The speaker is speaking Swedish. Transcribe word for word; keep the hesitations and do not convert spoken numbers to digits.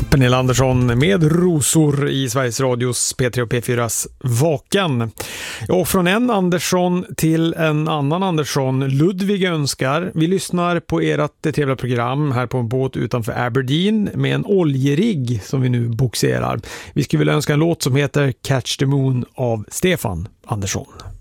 Pernilla Andersson med Rosor i Sveriges Radios P tre och P fyras Vaken. Och från en Andersson till en annan Andersson, Ludvig önskar. Vi lyssnar på ert trevliga program här på en båt utanför Aberdeen med en oljerigg som vi nu boxerar. Vi skulle vilja önska en låt som heter Catch the Moon av Stefan Andersson.